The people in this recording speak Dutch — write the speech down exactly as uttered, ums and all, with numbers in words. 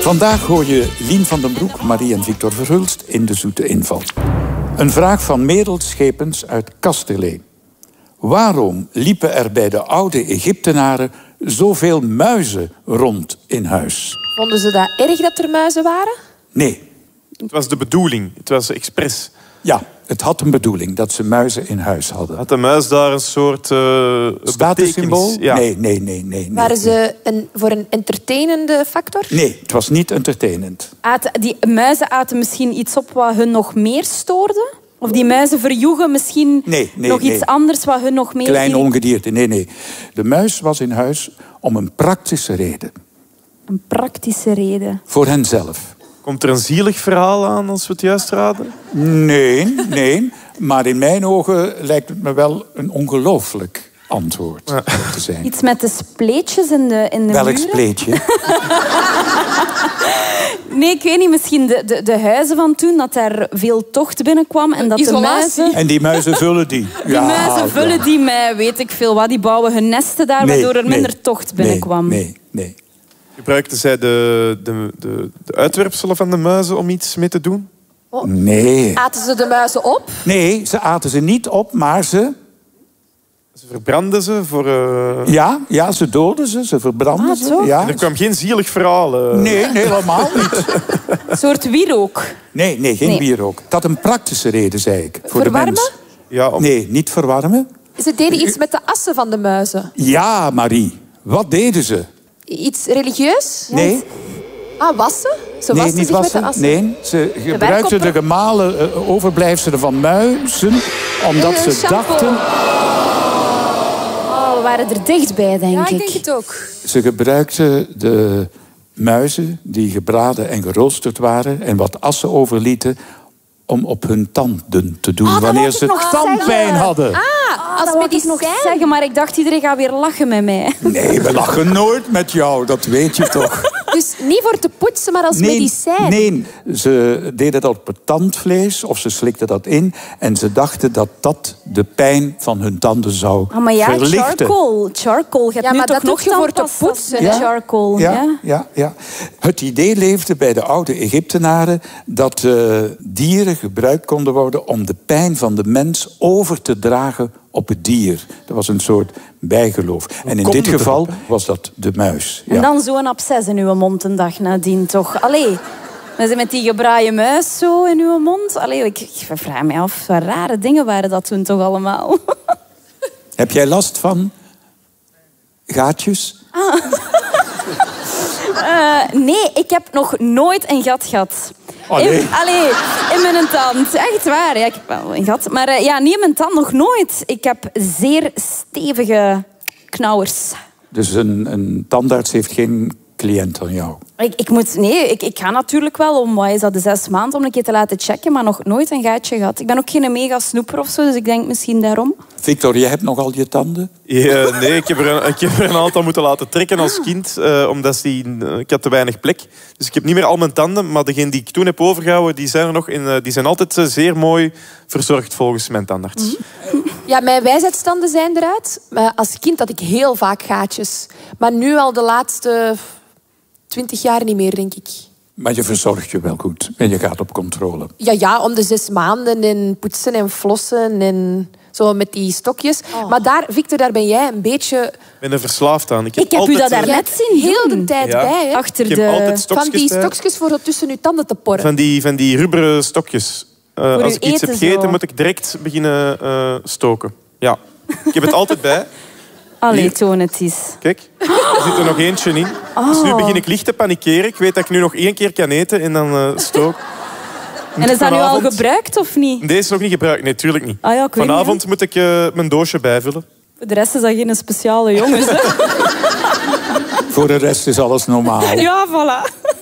Vandaag hoor je Lien van den Broek, Marie en Victor Verhulst in De Zoete Inval. Een vraag van Merel Schepens uit Kasteleen. Waarom liepen er bij de oude Egyptenaren zoveel muizen rond in huis? Vonden ze dat erg dat er muizen waren? Nee. Het was de bedoeling. Het was expres. Ja, het had een bedoeling dat ze muizen in huis hadden. Had de muis daar een soort uh, statussymbool? Ja. Nee, nee, nee, nee. Waren nee. ze een, voor een entertainende factor? Nee, het was niet entertainend. Aten, die muizen aten misschien iets op wat hun nog meer stoorde? Of die muizen verjoegen misschien nee, nee, nog iets nee. anders wat hun nog meer... Klein ongedierte, nee, nee. De muis was in huis om een praktische reden. Een praktische reden. Voor henzelf. Komt er een zielig verhaal aan als we het juist raden? Nee, nee. Maar in mijn ogen lijkt het me wel een ongelooflijk antwoord ja. te zijn. Iets met de spleetjes in de, in de Welk muren? spleetje? Nee, ik weet niet. Misschien de, de, de huizen van toen, dat daar veel tocht binnenkwam. En dat de Isolatie. muizen... En die muizen vullen die. Die ja, muizen vullen ja. die met weet ik veel wat. Die bouwen hun nesten daar, Nee, waardoor er nee. minder tocht binnenkwam. Nee, nee, nee. Gebruikten zij de, de, de, de uitwerpselen van de muizen om iets mee te doen? Oh. Nee. Aten ze de muizen op? Nee, ze aten ze niet op, maar ze... Ze verbrandden ze voor... Uh... Ja, ja, ze doden ze, ze verbrandden Ah, ze. zo? Ja. Er kwam geen zielig verhaal. Uh... Nee, nee, helemaal niet. Een soort wierook. Nee, nee, geen Nee. wierook. Dat een praktische reden, zei ik. Voor Verwarmen? de mens. Ja, om... Nee, niet verwarmen. Ze deden iets met de assen van de muizen. Ja, Marie. Wat deden ze? Iets religieus? Nee, Ah, wassen? Ze nee wassen niet zich wassen. met de assen. Nee, ze gebruikten de werkopper- gemalen uh, overblijfselen van muizen, omdat Eh, ze shampoo. dachten... Oh, we waren er dichtbij, denk Ja, ik. ik denk het ook. Ze gebruikten de muizen die gebraden en geroosterd waren en wat assen overlieten om op hun tanden te doen dat wanneer wou ik ze nog tandpijn zeggen. hadden. Ah, Dat als wou ik nog medicijn. zeggen, maar ik dacht iedereen gaat weer lachen met mij. Nee, we lachen nooit met jou, dat weet je toch. Dus niet voor te poetsen, maar als medicijn. Nee, ze deden dat op het tandvlees of ze slikten dat in en ze dachten dat dat de pijn van hun tanden zou Ah, maar ja, verlichten. charcoal. Charcoal. Je hebt Ja, nu maar toch dat nog doe je voor te tandpasta poetsen, met hè? charcoal. Ja, Ja? ja, ja. Het idee leefde bij de oude Egyptenaren dat uh, dieren gebruikt konden worden om de pijn van de mens over te dragen op het dier. Dat was een soort bijgeloof. En in dit geval was dat de muis. En Ja. dan zo'n absces in uw mond een dag nadien, toch? Allee, dan zit met die gebraaide muis zo in uw mond. Allee, ik, ik vraag me af, wat rare dingen waren dat toen toch allemaal? Heb jij last van gaatjes? Uh, nee, ik heb nog nooit een gat gehad. Allee. In, allee, in mijn tand. Echt waar. Ja, ik heb wel een gat. Maar uh, ja, niet in mijn tand, nog nooit. Ik heb zeer stevige knauwers. Dus een, een tandarts heeft geen cliënt aan jou? Ik, ik moet... Nee, ik, ik ga natuurlijk wel om, wat is dat, de zes maanden om een keer te laten checken, maar nog nooit een gaatje gehad. Ik ben ook geen mega snoeper of zo, dus ik denk misschien daarom. Victor, jij hebt nog al je tanden? Ja, nee, ik heb, er een, ik heb er een aantal moeten laten trekken als kind, uh, omdat die, uh, ik had te weinig plek. Dus ik heb niet meer al mijn tanden, maar degene die ik toen heb overgehouden, die zijn er nog in, uh, die zijn altijd uh, zeer mooi verzorgd volgens mijn tandarts. Mm-hmm. Ja, mijn wijsheidstanden zijn eruit. Maar als kind had ik heel vaak gaatjes. Maar nu al de laatste twintig jaar niet meer, denk ik. Maar je verzorgt je wel goed en je gaat op controle. Ja, ja, om de zes maanden en poetsen en flossen en zo met die stokjes. Oh. Maar daar, Victor, daar ben jij een beetje... Ik ben er verslaafd aan. Ik heb, Ik heb u altijd, dat uh, daarnet zien heel doen. de tijd Ja. bij, hè? Achter Ik heb de... altijd stokjes Van die bij. stokjes voor zo tussen je tanden te porren. Van die, van die rubberen stokjes. Uh, als uw ik iets heb eten gegeten, zo. moet ik direct beginnen uh, stoken. Ja. Ik heb het altijd bij. Allee, Hier. toon het eens. Kijk, er zit er nog eentje in. Dus nu begin ik licht te panikeren. Ik weet dat ik nu nog één keer kan eten en dan uh, stook. En is dat nu al Vanavond- gebruikt of niet? Deze is nog niet gebruikt. Nee, tuurlijk niet. Ah ja, ik weet Vanavond niet, moet ik uh, mijn doosje bijvullen. Voor de rest is dat geen speciale jongens. Hè? Voor de rest is alles normaal. Ja, voilà.